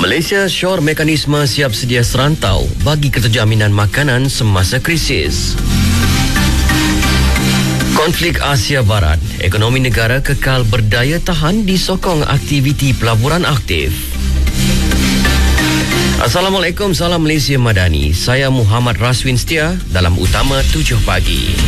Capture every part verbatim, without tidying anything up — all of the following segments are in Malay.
Malaysia syor mekanisme siap sedia serantau bagi keterjaminan makanan semasa krisis. Konflik Asia Barat, ekonomi negara kekal berdaya tahan disokong aktiviti pelaburan aktif. Assalamualaikum, salam Malaysia Madani. Saya Muhammad Raswin Setia dalam Utama tujuh Pagi.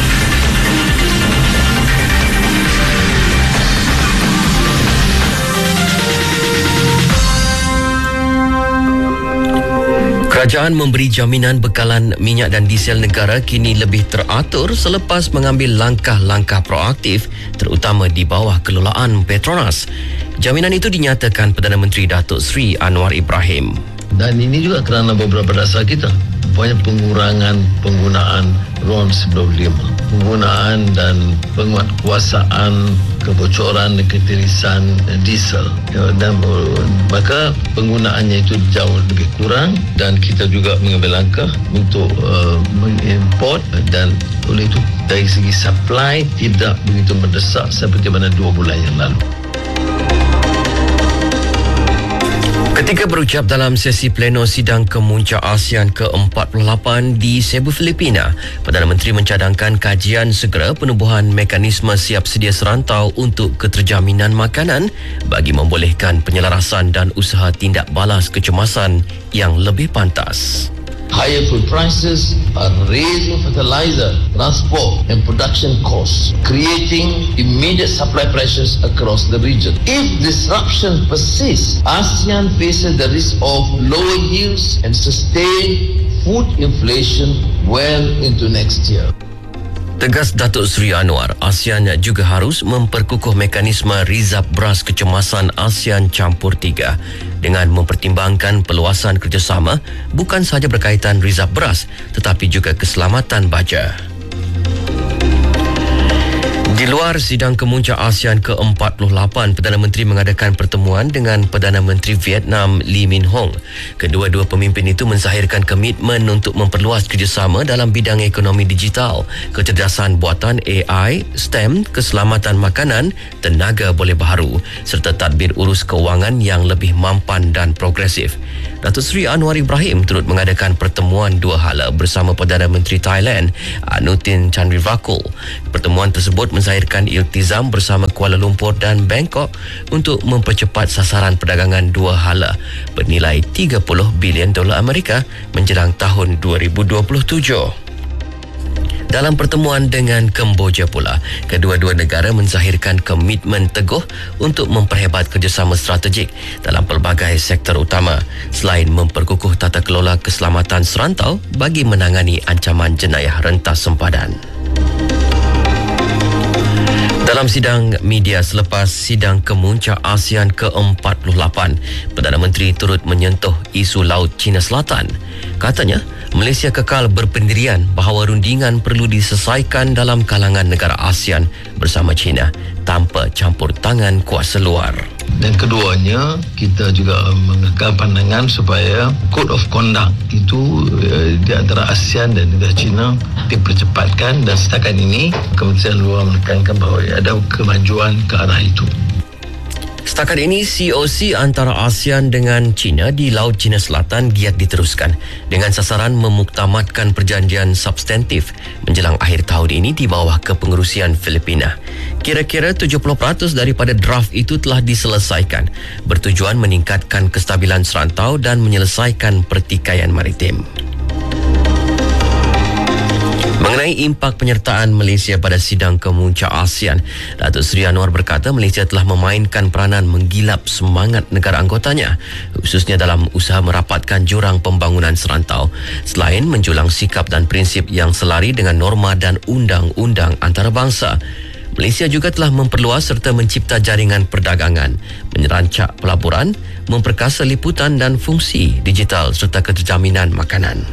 Kerajaan memberi jaminan bekalan minyak dan diesel negara kini lebih teratur selepas mengambil langkah-langkah proaktif terutama di bawah kelolaan Petronas. Jaminan itu dinyatakan Perdana Menteri Datuk Seri Anwar Ibrahim. Dan ini juga kerana beberapa dasar kita. Banyak pengurangan penggunaan R O N sembilan puluh lima, penggunaan dan penguatkuasaan kebocoran dan ketirisan diesel, ya, dan maka penggunaannya itu jauh lebih kurang dan kita juga mengambil langkah untuk uh, mengimport dan oleh itu dari segi supply tidak begitu mendesak seperti mana dua bulan yang lalu. Ketika berucap dalam sesi pleno sidang kemuncak ASEAN ke empat puluh lapan di Cebu, Filipina, Perdana Menteri mencadangkan kajian segera penubuhan mekanisme siap sedia serantau untuk keterjaminan makanan bagi membolehkan penyelarasan dan usaha tindak balas kecemasan yang lebih pantas. Higher food prices are raising fertilizer, transport and production costs, creating immediate supply pressures across the region. If disruption persists, ASEAN faces the risk of lower yields and sustained food inflation well into next year. Tegas Datuk Seri Anwar, ASEAN juga harus memperkukuh mekanisme rizab beras kecemasan ASEAN Campur Tiga dengan mempertimbangkan peluasan kerjasama bukan sahaja berkaitan rizab beras tetapi juga keselamatan baja. Di luar sidang kemuncak ASEAN ke empat puluh lapan, Perdana Menteri mengadakan pertemuan dengan Perdana Menteri Vietnam Lee Min Hong. Kedua-dua pemimpin itu menzahirkan komitmen untuk memperluas kerjasama dalam bidang ekonomi digital, kecerdasan buatan A I, STEM, keselamatan makanan, tenaga boleh baharu serta tadbir urus kewangan yang lebih mampan dan progresif. Datuk Seri Anwar Ibrahim turut mengadakan pertemuan dua hala bersama Perdana Menteri Thailand Anutin Chandravirakul. Pertemuan tersebut menzahirkan iltizam bersama Kuala Lumpur dan Bangkok untuk mempercepat sasaran perdagangan dua hala bernilai tiga puluh bilion dolar Amerika menjelang tahun dua ribu dua puluh tujuh. Dalam pertemuan dengan Kemboja pula, kedua-dua negara menzahirkan komitmen teguh untuk memperhebat kerjasama strategik dalam pelbagai sektor utama selain memperkukuh tata kelola keselamatan serantau bagi menangani ancaman jenayah rentas sempadan. Dalam sidang media selepas sidang kemuncak ASEAN ke empat puluh lapan, Perdana Menteri turut menyentuh isu Laut Cina Selatan. Katanya, Malaysia kekal berpendirian bahawa rundingan perlu diselesaikan dalam kalangan negara ASEAN bersama China tanpa campur tangan kuasa luar. Dan keduanya, kita juga mengekal pandangan supaya Code of Conduct itu uh, di antara ASEAN dan negara China dipercepatkan dan setakat ini Kementerian Luar menekankan bahawa ada kemajuan ke arah itu. Setakat ini, C O C antara ASEAN dengan China di Laut Cina Selatan giat diteruskan dengan sasaran memuktamadkan perjanjian substantif menjelang akhir tahun ini di bawah kepengerusian Filipina. Kira-kira tujuh puluh peratus daripada draft itu telah diselesaikan bertujuan meningkatkan kestabilan serantau dan menyelesaikan pertikaian maritim. Mengenai impak penyertaan Malaysia pada sidang kemuncak ASEAN, Datuk Seri Anwar berkata Malaysia telah memainkan peranan menggilap semangat negara anggotanya, khususnya dalam usaha merapatkan jurang pembangunan serantau, selain menjulang sikap dan prinsip yang selari dengan norma dan undang-undang antarabangsa. Malaysia juga telah memperluas serta mencipta jaringan perdagangan, menyerancak pelaburan, memperkasa liputan dan fungsi digital serta keterjaminan makanan.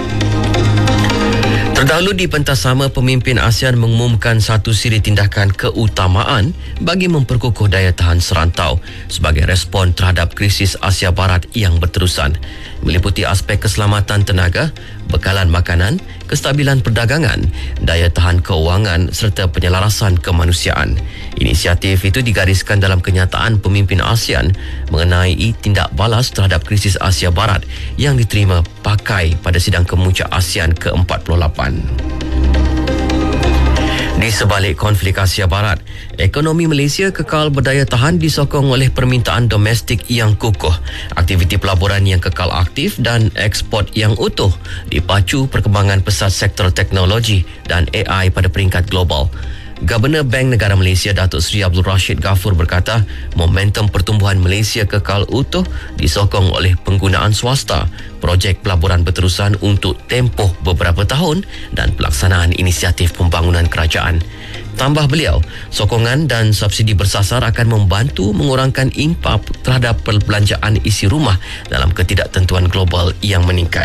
Terdahulu di pentas sama, pemimpin ASEAN mengumumkan satu siri tindakan keutamaan bagi memperkukuh daya tahan serantau sebagai respon terhadap krisis Asia Barat yang berterusan, meliputi aspek keselamatan tenaga, bekalan makanan, kestabilan perdagangan, daya tahan keuangan serta penyelarasan kemanusiaan. Inisiatif itu digariskan dalam kenyataan pemimpin ASEAN mengenai tindak balas terhadap krisis Asia Barat yang diterima pakai pada sidang kemuncak ASEAN ke empat puluh lapan. Di sebalik konflik Asia Barat, ekonomi Malaysia kekal berdaya tahan disokong oleh permintaan domestik yang kukuh, aktiviti pelaburan yang kekal aktif dan ekspor yang utuh dipacu perkembangan pesat sektor teknologi dan A I pada peringkat global. Governor Bank Negara Malaysia Datuk Seri Abdul Rashid Ghafur berkata, momentum pertumbuhan Malaysia kekal utuh disokong oleh penggunaan swasta, projek pelaburan berterusan untuk tempoh beberapa tahun dan pelaksanaan inisiatif pembangunan kerajaan. Tambah beliau, sokongan dan subsidi bersasar akan membantu mengurangkan impak terhadap perbelanjaan isi rumah dalam ketidaktentuan global yang meningkat.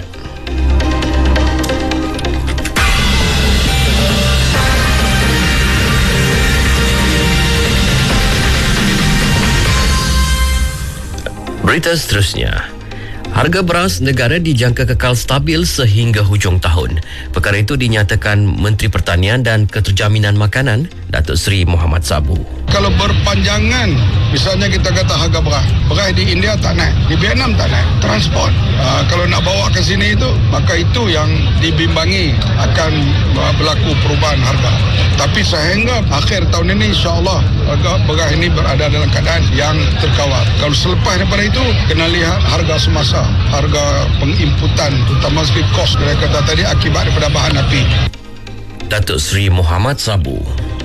Berita seterusnya. Harga beras negara dijangka kekal stabil sehingga hujung tahun. Perkara itu dinyatakan Menteri Pertanian dan Keterjaminan Makanan, Datuk Seri Mohamad Sabu. Kalau berpanjangan, misalnya kita kata harga beras, beras di India tak naik, di Vietnam tak naik, transport. Uh, kalau nak bawa ke sini itu, maka itu yang dibimbangi akan uh, berlaku perubahan harga. Tapi sehingga akhir tahun ini, insya-Allah harga beras ini berada dalam keadaan yang terkawal. Kalau selepas daripada itu, kena lihat harga semasa, harga penginputan, terutama sekali kos kita kata tadi akibat daripada bahan api. Datuk Seri Mohamad Sabu.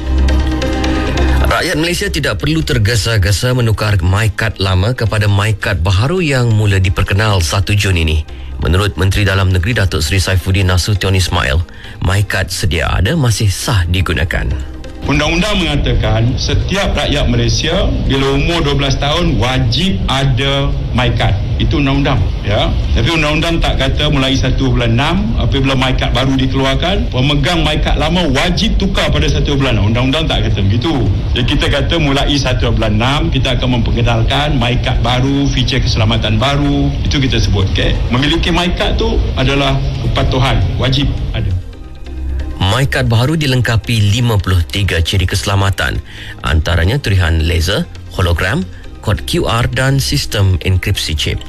Rakyat Malaysia tidak perlu tergesa-gesa menukar MyKad lama kepada MyKad baharu yang mula diperkenal satu Jun ini. Menurut Menteri Dalam Negeri Datuk Seri Saifuddin Nasution Ismail, MyKad sedia ada masih sah digunakan. Undang-undang mengatakan setiap rakyat Malaysia bila umur dua belas tahun wajib ada MyKad. Itu undang-undang, ya. Tapi undang-undang tak kata mulai satu bulan enam apabila MyKad baru dikeluarkan, pemegang MyKad lama wajib tukar pada satu bulan. Undang-undang tak kata begitu. Jadi kita kata mulai satu bulan enam kita akan memperkenalkan MyKad baru, feature keselamatan baru. Itu kita sebut, okey. Memiliki MyKad tu adalah kepatuhan, wajib ada. MyKad baharu dilengkapi lima puluh tiga ciri keselamatan, antaranya tulisan laser, hologram, kod Q R dan sistem enkripsi chip.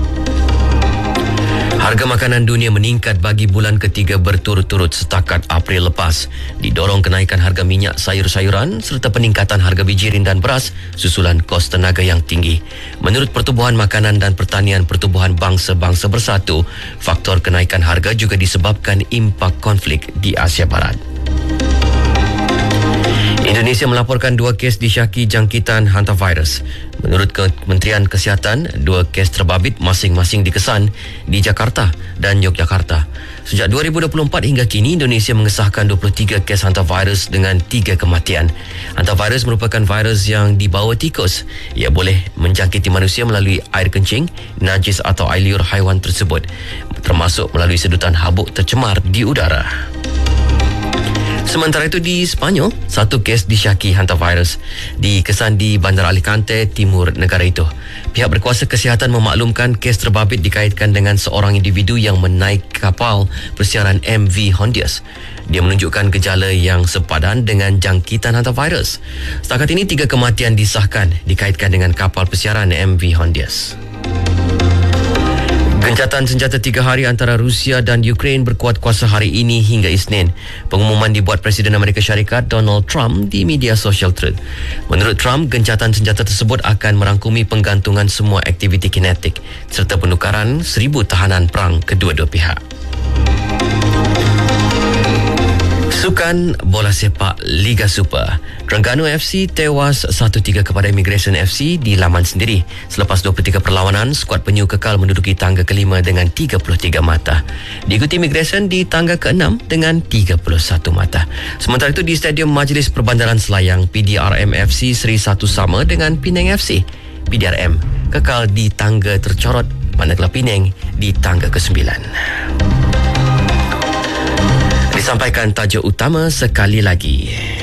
Harga makanan dunia meningkat bagi bulan ketiga berturut-turut setakat April lepas, didorong kenaikan harga minyak sayur-sayuran serta peningkatan harga bijirin dan beras susulan kos tenaga yang tinggi. Menurut Pertubuhan Makanan dan Pertanian Pertubuhan Bangsa-Bangsa Bersatu, faktor kenaikan harga juga disebabkan impak konflik di Asia Barat. Indonesia melaporkan dua kes disyaki jangkitan hantavirus. Menurut Kementerian Kesihatan, dua kes terbabit masing-masing dikesan di Jakarta dan Yogyakarta. Sejak dua ribu dua puluh empat hingga kini, Indonesia mengesahkan dua puluh tiga kes hantavirus dengan tiga kematian. Hantavirus merupakan virus yang dibawa tikus. Ia boleh menjangkiti manusia melalui air kencing, najis atau air liur haiwan tersebut, termasuk melalui sedutan habuk tercemar di udara. Sementara itu di Sepanyol, satu kes disyaki hantavirus dikesan di Bandar Alicante, timur negara itu. Pihak berkuasa kesihatan memaklumkan kes terbabit dikaitkan dengan seorang individu yang menaik kapal persiaran M V Hondias. Dia menunjukkan gejala yang sepadan dengan jangkitan hantavirus. Setakat ini, tiga kematian disahkan dikaitkan dengan kapal persiaran M V Hondias. Gencatan senjata tiga hari antara Rusia dan Ukraine berkuat kuasa hari ini hingga Isnin. Pengumuman dibuat Presiden Amerika Syarikat Donald Trump di media sosial Truth. Menurut Trump, gencatan senjata tersebut akan merangkumi penggantungan semua aktiviti kinetik serta penukaran seribu tahanan perang kedua-dua pihak. Sukan bola sepak Liga Super. Terengganu F C tewas satu tiga kepada Immigration F C di laman sendiri. Selepas dua puluh tiga perlawanan, skuad penyu kekal menduduki tangga kelima dengan tiga puluh tiga mata. Diikuti Immigration di tangga keenam dengan tiga puluh satu mata. Sementara itu di Stadium Majlis Perbandaran Selayang, P D R M F C seri satu sama dengan Penang F C. P D R M kekal di tangga tercorot, manakala Penang di tangga kesembilan. Disampaikan tajuk utama sekali lagi.